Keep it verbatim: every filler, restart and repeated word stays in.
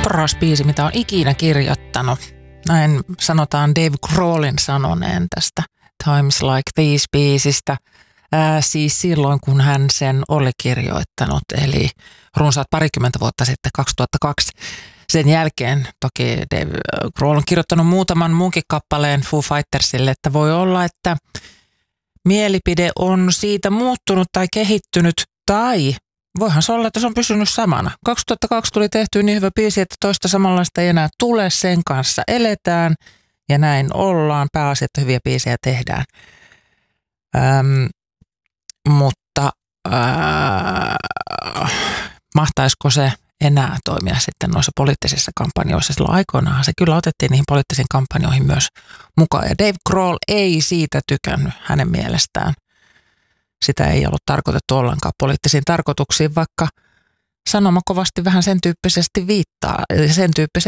paras biisi, mitä on ikinä kirjoittanut. Näin sanotaan Dave Grohlin sanoneen tästä Times Like These-biisistä. Ää, siis silloin, kun hän sen oli kirjoittanut, eli runsaat parikymmentä vuotta sitten, kaksituhattakaksi. Sen jälkeen toki Dave Grohl on kirjoittanut muutaman muunkin kappaleen Foo Fightersille, että voi olla, että mielipide on siitä muuttunut tai kehittynyt, tai voihan se olla, että se on pysynyt samana. kaksituhattakaksi tuli tehty niin hyvä biisi, että toista samanlaista ei enää tule, sen kanssa eletään ja näin ollaan. Pääasia, että hyviä biisejä tehdään. Ähm, mutta äh, mahtaisiko se enää toimia sitten noissa poliittisissa kampanjoissa? Silloin aikoinaan se kyllä otettiin niihin poliittisiin kampanjoihin myös mukaan. Ja Dave Grohl ei siitä tykännyt hänen mielestään. Sitä ei ollut tarkoitettu ollenkaan poliittisiin tarkoituksiin, vaikka sanoma kovasti vähän sen tyyppisesti viittaa, sen tyyppiseen